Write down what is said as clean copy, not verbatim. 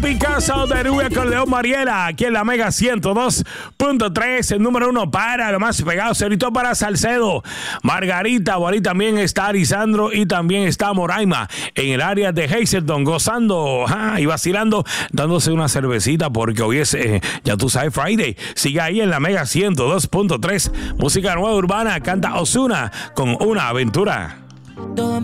Picasso de Rubia con León Mariela, aquí en la Mega 102.3, el número 1 para lo más pegado, cerito para Salcedo, Margarita, por ahí también está Arisandro y también está Moraima en el área de Hazelton, gozando y vacilando, dándose una cervecita porque hoy es, ya tú sabes, Friday. Sigue ahí en la Mega 102.3, música nueva urbana, canta Ozuna con Una Aventura.